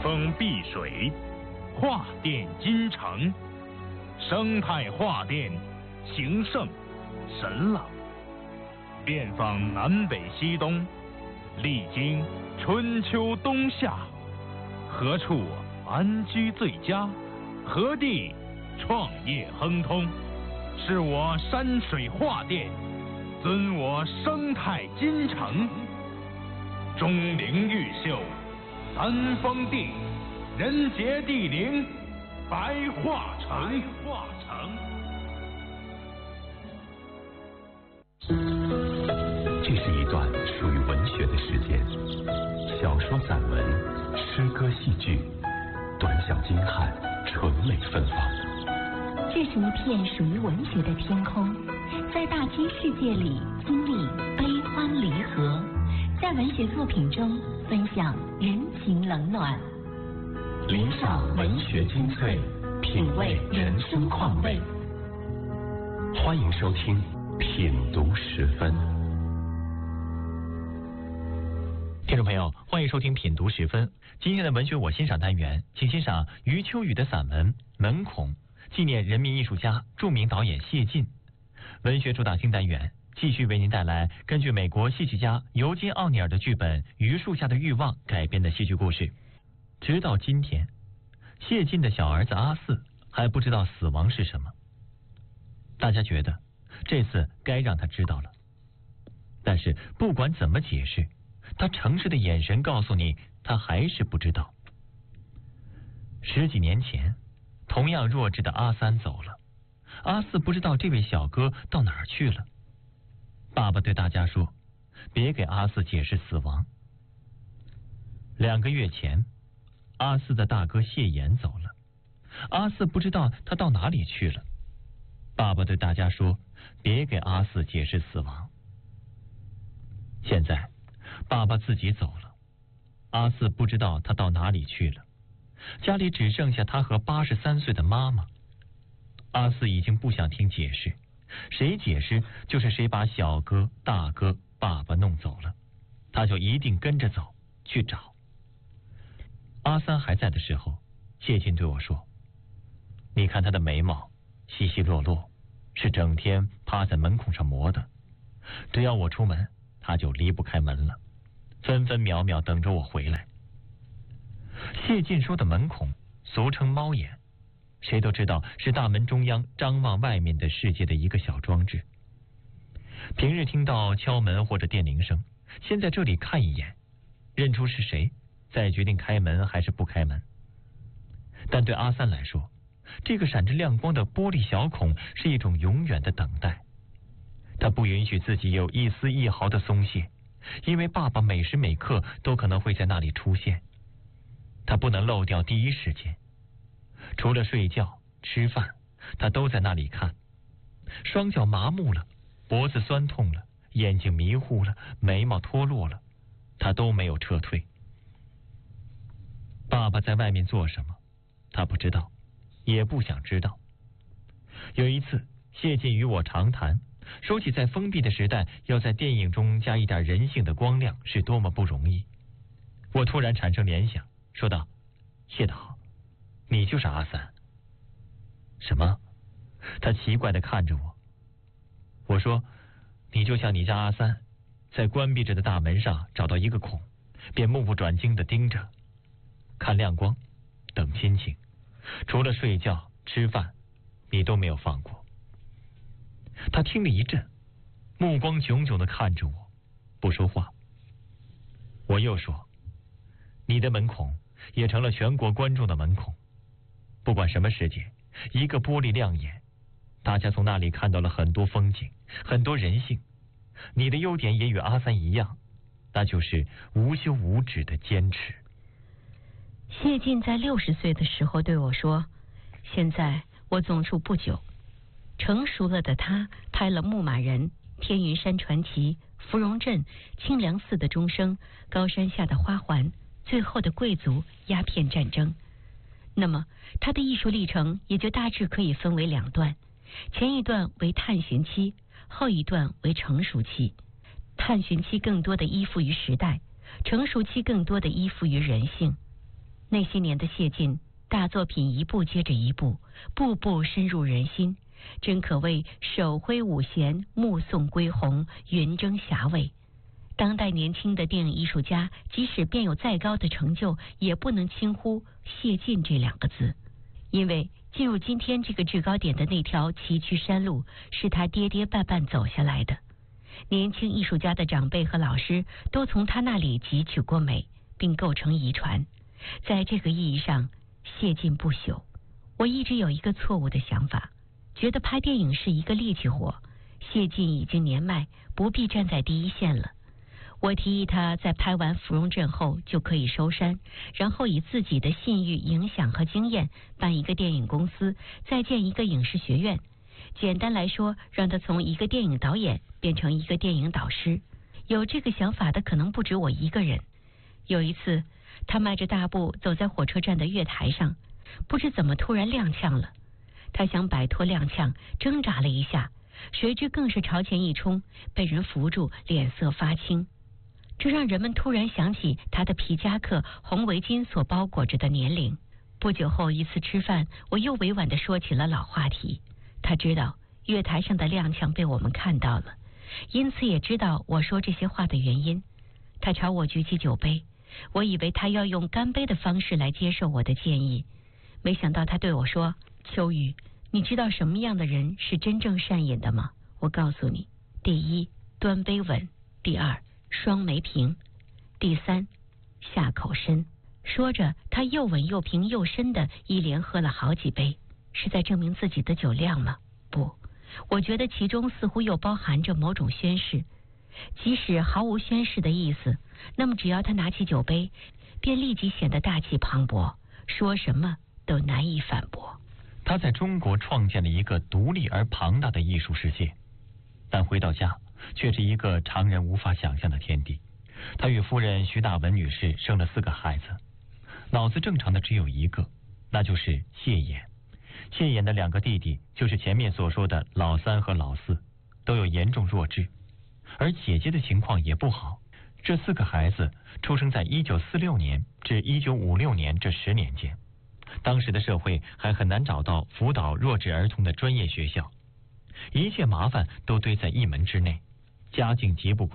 风碧水，画殿金城，生态画殿形胜神朗，遍访南北西东，历经春秋冬夏，何处安居最佳？何地创业亨通？是我山水画殿，尊我生态金城。钟灵毓秀，三峰地，人杰地灵，白化城。 这是一段属于文学的时间，小说、散文、诗歌、戏剧，短小精悍，纯美芬芳。 这是一片属于文学的天空，在大千世界里经历悲欢离合，在文学作品中分享人情冷暖， 聆赏文学精粹，品味人生况味。欢迎收听品读十分。 听众朋友，欢迎收听品读十分。今天的文学我欣赏单元，请欣赏余秋雨的散文《门孔》，纪念人民艺术家、著名导演谢晋。文学主打新单元继续为您带来根据美国戏剧家尤金·奥尼尔的剧本《榆树下的欲望》改编的戏剧故事。直到今天，谢晋的小儿子阿四还不知道死亡是什么。大家觉得这次该让他知道了，但是不管怎么解释，他诚实的眼神告诉你，他还是不知道。10几年前，同样弱智的阿三走了，阿四不知道这位小哥到哪儿去了。爸爸对大家说，别给阿四解释死亡。2个月前，阿四的大哥谢岩走了，阿四不知道他到哪里去了。爸爸对大家说，别给阿四解释死亡。现在爸爸自己走了，阿四不知道他到哪里去了，家里只剩下他和83岁的妈妈。阿四已经不想听解释，谁解释就是谁把小哥、大哥、爸爸弄走了，他就一定跟着走去找。阿三还在的时候，谢晋对我说，你看他的眉毛稀稀落落，是整天趴在门孔上磨的，只要我出门，他就离不开门了，分分秒秒等着我回来。谢晋说的门孔俗称猫眼，谁都知道是大门中央张望外面的世界的一个小装置。平日听到敲门或者电铃声，先在这里看一眼，认出是谁，再决定开门还是不开门。但对阿三来说，这个闪着亮光的玻璃小孔是一种永远的等待。他不允许自己有一丝一毫的松懈，因为爸爸每时每刻都可能会在那里出现。他不能漏掉第一时间，除了睡觉、吃饭，他都在那里看。双脚麻木了，脖子酸痛了，眼睛迷糊了，眉毛脱落了，他都没有撤退。爸爸在外面做什么，他不知道，也不想知道。有一次，谢晋与我长谈，说起在封闭的时代，要在电影中加一点人性的光亮是多么不容易。我突然产生联想，说道，谢导，你就是阿三。什么？他奇怪地看着我。我说，你就像你家阿三，在关闭着的大门上找到一个孔，便目不转睛地盯着，看亮光，等亲情，除了睡觉、吃饭，你都没有放过。他听了一阵，目光炯炯地看着我，不说话。我又说，你的门孔也成了全国观众的门孔。不管什么世界，一个玻璃亮眼，大家从那里看到了很多风景，很多人性。你的优点也与阿三一样，那就是无休无止的坚持。 谢晋在60岁的时候对我说，现在我总处不久。成熟了的他拍了《牧马人》《天云山传奇》《芙蓉镇》《清凉寺的钟声》《高山下的花环》《最后的贵族》《鸦片战争》。那么他的艺术历程也就大致可以分为2段，前一段为探寻期，后一段为成熟期。探寻期更多的依附于时代，成熟期更多的依附于人性。 那些年的谢晋，大作品一部接着一部，步步深入人心，真可谓手挥五弦，目送归鸿，云蒸霞蔚。当代年轻的电影艺术家，即使便有再高的成就，也不能轻忽谢晋这2个字，因为进入今天这个制高点的那条崎岖山路，是他跌跌绊绊走下来的。年轻艺术家的长辈和老师都从他那里汲取过美，并构成遗传。在这个意义上，谢晋不朽。我一直有一个错误的想法，觉得拍电影是一个力气活，谢晋已经年迈，不必站在第一线了。我提议他在拍完《芙蓉镇》后就可以收山，然后以自己的信誉、影响和经验办一个电影公司，再建一个影视学院。简单来说，让他从一个电影导演变成一个电影导师。有这个想法的可能不止我一个人。有一次，他迈着大步走在火车站的月台上，不知怎么突然踉跄了。他想摆脱踉跄，挣扎了一下，谁知更是朝前一冲，被人扶住，脸色发青。这让人们突然想起他的皮夹克、红围巾所包裹着的年龄。不久后一次吃饭，我又委婉地说起了老话题。他知道月台上的踉跄被我们看到了，因此也知道我说这些话的原因。他朝我举起酒杯，我以为他要用干杯的方式来接受我的建议，没想到他对我说：秋雨，你知道什么样的人是真正善饮的吗？我告诉你，第一，端杯稳；第二，双眉平；第三，下口深。说着，他又稳又平又深的一连喝了好几杯。是在证明自己的酒量吗？不，我觉得其中似乎又包含着某种宣誓。即使毫无宣誓的意思，那么只要他拿起酒杯，便立即显得大气磅礴，说什么都难以反驳。 他在中国创建了一个独立而庞大的艺术世界，但回到家却是一个常人无法想象的天地。他与夫人徐大文女士生了4个孩子，脑子正常的只有一个，那就是谢衍。谢衍的2个弟弟就是前面所说的老3和老4，都有严重弱智，而姐姐的情况也不好。这4个孩子出生在1946年至1956年这10年间，当时的社会还很难找到辅导弱智儿童的专业学校，一切麻烦都堆在一门之内，家境极不宽。